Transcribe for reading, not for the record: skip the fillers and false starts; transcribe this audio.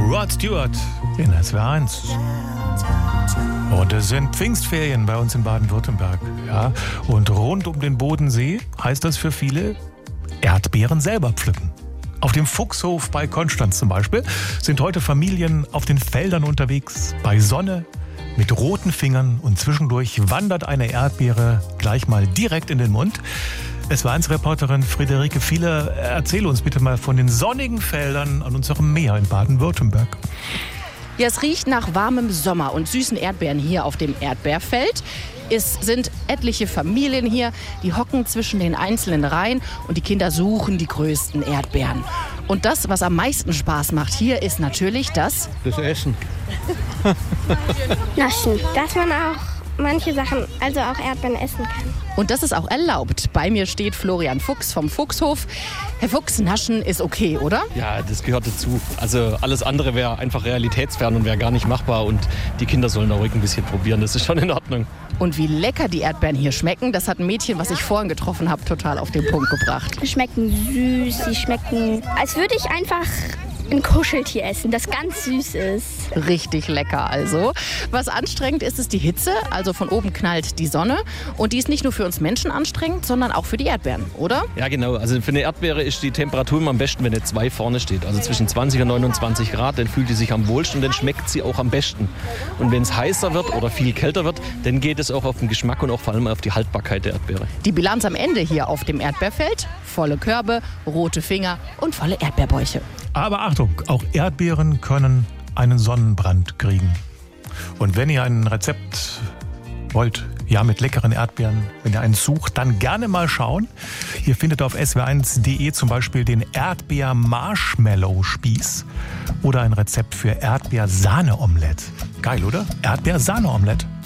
Rod Stewart in SWR 1. Und es sind Pfingstferien bei uns in Baden-Württemberg. Ja? Und rund um den Bodensee heißt das für viele Erdbeeren selber pflücken. Auf dem Fuchshof bei Konstanz zum Beispiel sind heute Familien auf den Feldern unterwegs, bei Sonne, mit roten Fingern, und zwischendurch wandert eine Erdbeere gleich mal direkt in den Mund. SWR1-Reporterin Friederike Fiehler, erzähle uns bitte mal von den sonnigen Feldern an unserem Meer in Baden-Württemberg. Ja, es riecht nach warmem Sommer und süßen Erdbeeren hier auf dem Erdbeerfeld. Es sind etliche Familien hier, die hocken zwischen den einzelnen Reihen und die Kinder suchen die größten Erdbeeren. Und das, was am meisten Spaß macht hier, ist natürlich das Essen. Naschen, dass man auch manche Sachen, also auch Erdbeeren essen kann. Und das ist auch erlaubt. Bei mir steht Florian Fuchs vom Fuchshof. Herr Fuchs, Naschen ist okay, oder? Ja, das gehört dazu. Also alles andere wäre einfach realitätsfern und wäre gar nicht machbar. Und die Kinder sollen auch ruhig ein bisschen probieren. Das ist schon in Ordnung. Und wie lecker die Erdbeeren hier schmecken, das hat ein Mädchen, was ich vorhin getroffen habe, total auf den Punkt gebracht. Die schmecken süß, die schmecken, als würde ich einfach ein Kuscheltier essen, das ganz süß ist. Richtig lecker also. Was anstrengend ist, ist die Hitze. Also von oben knallt die Sonne. Und die ist nicht nur für uns Menschen anstrengend, sondern auch für die Erdbeeren, oder? Ja, genau. Also für eine Erdbeere ist die Temperatur immer am besten, wenn eine 2 vorne steht. Also zwischen 20 und 29 Grad, dann fühlt die sich am wohlsten und dann schmeckt sie auch am besten. Und wenn es heißer wird oder viel kälter wird, dann geht es auch auf den Geschmack und auch vor allem auf die Haltbarkeit der Erdbeere. Die Bilanz am Ende hier auf dem Erdbeerfeld: volle Körbe, rote Finger und volle Erdbeerbäuche. Aber Achtung, auch Erdbeeren können einen Sonnenbrand kriegen. Und wenn ihr ein Rezept wollt, ja, mit leckeren Erdbeeren, wenn ihr eins sucht, dann gerne mal schauen. Ihr findet auf swr1.de zum Beispiel den Erdbeer-Marshmallow-Spieß oder ein Rezept für Erdbeer-Sahne-Omelette. Geil, oder? Erdbeer-Sahne-Omelette.